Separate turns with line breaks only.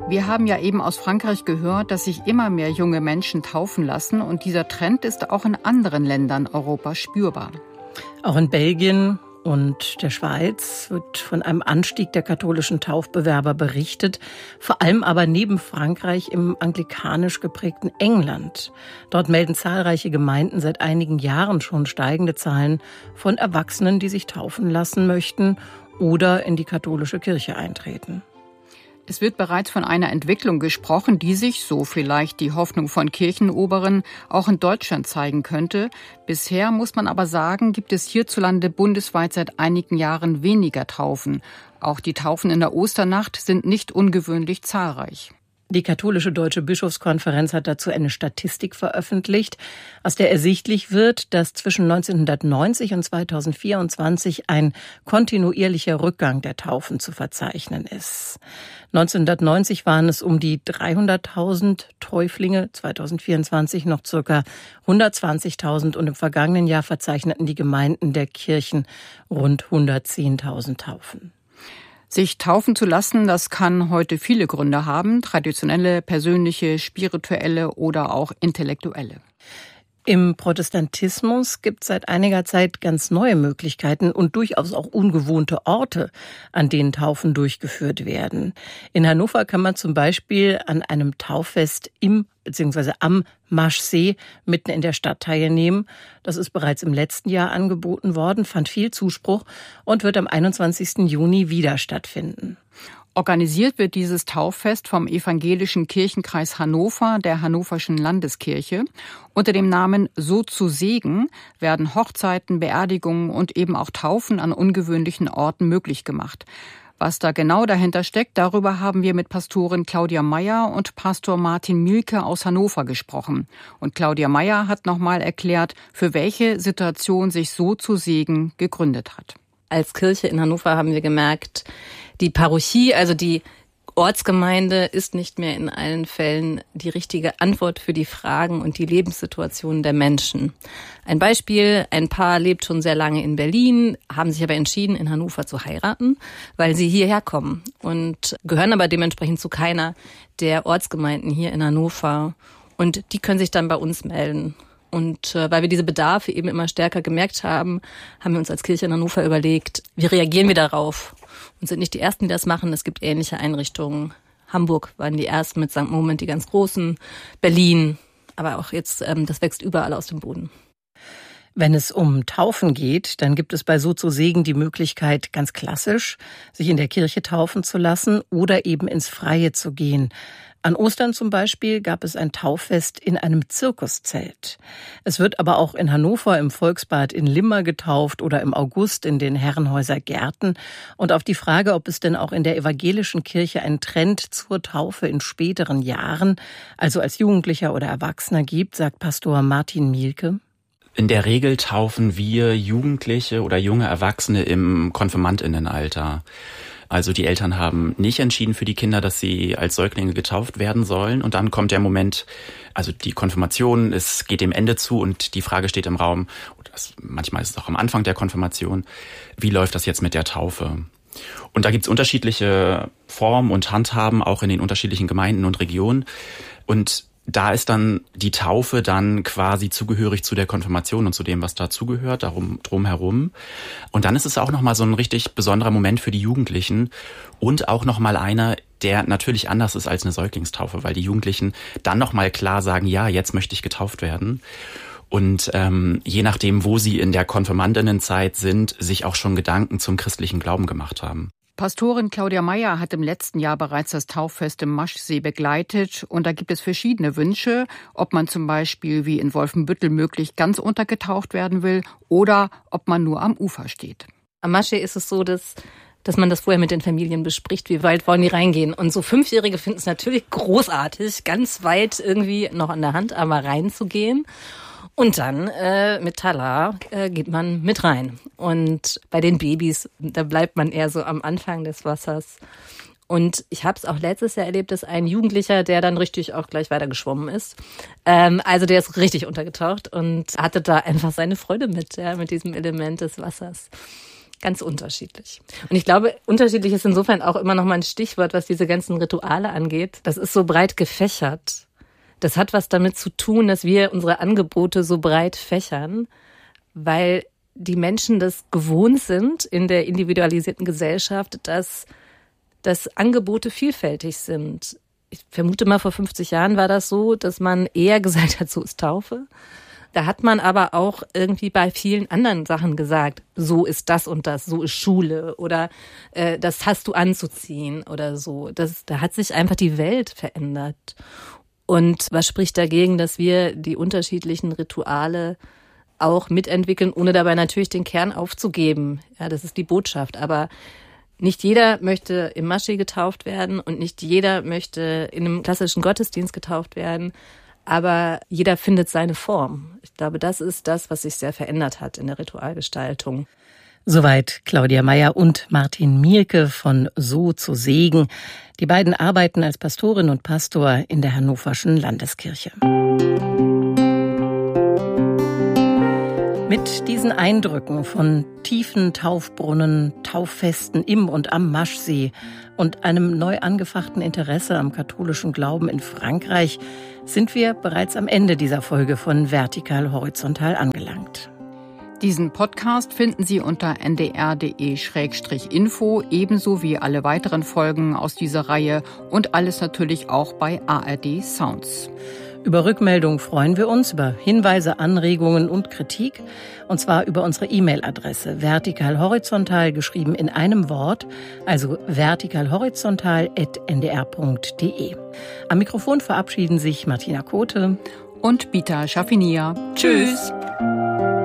Wir haben ja eben aus Frankreich gehört, dass sich immer mehr junge Menschen taufen lassen. Und dieser Trend ist auch in anderen Ländern Europas spürbar.
Auch in Belgien und der Schweiz wird von einem Anstieg der katholischen Taufbewerber berichtet. Vor allem aber neben Frankreich im anglikanisch geprägten England. Dort melden zahlreiche Gemeinden seit einigen Jahren schon steigende Zahlen von Erwachsenen, die sich taufen lassen möchten oder in die katholische Kirche eintreten.
Es wird bereits von einer Entwicklung gesprochen, die sich, so vielleicht die Hoffnung von Kirchenoberen, auch in Deutschland zeigen könnte. Bisher, muss man aber sagen, gibt es hierzulande bundesweit seit einigen Jahren weniger Taufen. Auch die Taufen in der Osternacht sind nicht ungewöhnlich zahlreich.
Die katholische Deutsche Bischofskonferenz hat dazu eine Statistik veröffentlicht, aus der ersichtlich wird, dass zwischen 1990 und 2024 ein kontinuierlicher Rückgang der Taufen zu verzeichnen ist. 1990 waren es um die 300.000 Täuflinge, 2024 noch ca. 120.000 und im vergangenen Jahr verzeichneten die Gemeinden der Kirchen rund 110.000 Taufen.
Sich taufen zu lassen, das kann heute viele Gründe haben, traditionelle, persönliche, spirituelle oder auch intellektuelle.
Im Protestantismus gibt es seit einiger Zeit ganz neue Möglichkeiten und durchaus auch ungewohnte Orte, an denen Taufen durchgeführt werden. In Hannover kann man zum Beispiel an einem Tauffest am Maschsee mitten in der Stadt teilnehmen. Das ist bereits im letzten Jahr angeboten worden, fand viel Zuspruch und wird am 21. Juni wieder stattfinden.
Organisiert wird dieses Tauffest vom Evangelischen Kirchenkreis Hannover, der Hannoverschen Landeskirche. Unter dem Namen So zu Segen werden Hochzeiten, Beerdigungen und eben auch Taufen an ungewöhnlichen Orten möglich gemacht. Was da genau dahinter steckt, darüber haben wir mit Pastorin Claudia Meyer und Pastor Martin Mielke aus Hannover gesprochen. Und Claudia Meyer hat nochmal erklärt, für welche Situation sich So zu Segen gegründet hat.
Als Kirche in Hannover haben wir gemerkt, die Parochie, also die Ortsgemeinde, ist nicht mehr in allen Fällen die richtige Antwort für die Fragen und die Lebenssituationen der Menschen. Ein Beispiel, ein Paar lebt schon sehr lange in Berlin, haben sich aber entschieden, in Hannover zu heiraten, weil sie hierher kommen und gehören aber dementsprechend zu keiner der Ortsgemeinden hier in Hannover. Und die können sich dann bei uns melden. Und weil wir diese Bedarfe eben immer stärker gemerkt haben, haben wir uns als Kirche in Hannover überlegt, wie reagieren wir darauf? Und sind nicht die Ersten, die das machen. Es gibt ähnliche Einrichtungen. Hamburg waren die Ersten mit St. Moment, die ganz großen. Berlin, aber auch jetzt, das wächst überall aus dem Boden.
Wenn es um Taufen geht, dann gibt es bei So zu Segen die Möglichkeit, ganz klassisch, sich in der Kirche taufen zu lassen oder eben ins Freie zu gehen. An Ostern zum Beispiel gab es ein Tauffest in einem Zirkuszelt. Es wird aber auch in Hannover im Volksbad in Limmer getauft oder im August in den Herrenhäuser Gärten. Und auf die Frage, ob es denn auch in der evangelischen Kirche einen Trend zur Taufe in späteren Jahren, also als Jugendlicher oder Erwachsener gibt, sagt Pastor Martin Mielke.
In der Regel taufen wir Jugendliche oder junge Erwachsene im Konfirmandinnenalter. Also die Eltern haben nicht entschieden für die Kinder, dass sie als Säuglinge getauft werden sollen. Und dann kommt der Moment, also die Konfirmation, es geht dem Ende zu und die Frage steht im Raum, oder manchmal ist es auch am Anfang der Konfirmation, wie läuft das jetzt mit der Taufe? Und da gibt's unterschiedliche Formen und Handhaben, auch in den unterschiedlichen Gemeinden und Regionen. Und da ist dann die Taufe dann quasi zugehörig zu der Konfirmation und zu dem, was dazugehört, drumherum. Und dann ist es auch nochmal so ein richtig besonderer Moment für die Jugendlichen und auch nochmal einer, der natürlich anders ist als eine Säuglingstaufe, weil die Jugendlichen dann nochmal klar sagen, ja, jetzt möchte ich getauft werden. Und je nachdem, wo sie in der Konfirmandinnenzeit sind, sich auch schon Gedanken zum christlichen Glauben gemacht haben.
Pastorin Claudia Meyer hat im letzten Jahr bereits das Tauffest im Maschsee begleitet. Und da gibt es verschiedene Wünsche, ob man zum Beispiel wie in Wolfenbüttel möglich ganz untergetaucht werden will oder ob man nur am Ufer steht.
Am Maschsee ist es so, dass man das vorher mit den Familien bespricht, wie weit wollen die reingehen. Und so Fünfjährige finden es natürlich großartig, ganz weit irgendwie noch an der Hand, aber reinzugehen. Und dann mit Talar geht man mit rein. Und bei den Babys, da bleibt man eher so am Anfang des Wassers. Und ich habe es auch letztes Jahr erlebt, dass ein Jugendlicher, der dann richtig auch gleich weiter geschwommen ist, also der ist richtig untergetaucht und hatte da einfach seine Freude mit diesem Element des Wassers. Ganz unterschiedlich. Und ich glaube, unterschiedlich ist insofern auch immer noch mal ein Stichwort, was diese ganzen Rituale angeht. Das ist so breit gefächert. Das hat was damit zu tun, dass wir unsere Angebote so breit fächern, weil die Menschen das gewohnt sind in der individualisierten Gesellschaft, dass Angebote vielfältig sind. Ich vermute mal, vor 50 Jahren war das so, dass man eher gesagt hat, so ist Taufe. Da hat man aber auch irgendwie bei vielen anderen Sachen gesagt, so ist das und das, so ist Schule oder das hast du anzuziehen oder so. Da hat sich einfach die Welt verändert. Und was spricht dagegen, dass wir die unterschiedlichen Rituale auch mitentwickeln, ohne dabei natürlich den Kern aufzugeben? Ja, das ist die Botschaft. Aber nicht jeder möchte im Maschi getauft werden und nicht jeder möchte in einem klassischen Gottesdienst getauft werden. Aber jeder findet seine Form. Ich glaube, das ist das, was sich sehr verändert hat in der Ritualgestaltung.
Soweit Claudia Meyer und Martin Mierke von So zu Segen. Die beiden arbeiten als Pastorin und Pastor in der Hannoverschen Landeskirche. Mit diesen Eindrücken von tiefen Taufbrunnen, Tauffesten im und am Maschsee und einem neu angefachten Interesse am katholischen Glauben in Frankreich sind wir bereits am Ende dieser Folge von Vertikal Horizontal angelangt.
Diesen Podcast finden Sie unter ndr.de/info, ebenso wie alle weiteren Folgen aus dieser Reihe und alles natürlich auch bei ARD Sounds.
Über Rückmeldungen freuen wir uns, über Hinweise, Anregungen und Kritik, und zwar über unsere E-Mail-Adresse vertikalhorizontal, geschrieben in einem Wort, also vertikalhorizontal@ndr.de. Am Mikrofon verabschieden sich Martina Kote
und Bita Schafinia. Tschüss!